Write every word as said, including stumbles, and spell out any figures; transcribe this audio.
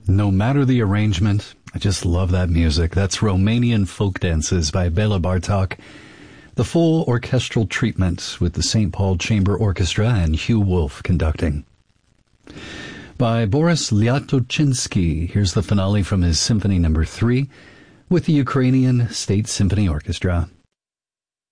No matter the arrangement, I just love that music. That's Romanian Folk Dances by Bela Bartok. The full orchestral treatment with the Saint Paul Chamber Orchestra and Hugh Wolf conducting. By Boris Liatochinsky, here's the finale from his Symphony Number three with the Ukrainian State Symphony Orchestra.